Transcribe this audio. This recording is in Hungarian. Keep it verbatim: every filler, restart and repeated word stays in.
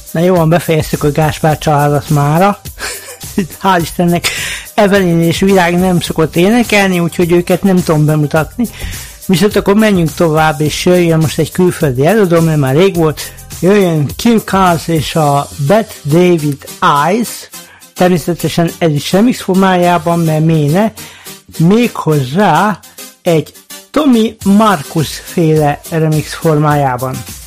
Na jó, befejeztük a Gáspár családot mára. Hál' Istennek Evelyn és Virág nem szokott énekelni, úgyhogy őket nem tudom bemutatni. Viszont akkor menjünk tovább, és jöjjön most egy külföldi előadó, mert már rég volt. Jöjjön Kim Carnes és a Bette David Eyes. Természetesen ez is remix formájában, mert méne. Méghozzá egy Tommy Marcus féle remix formájában.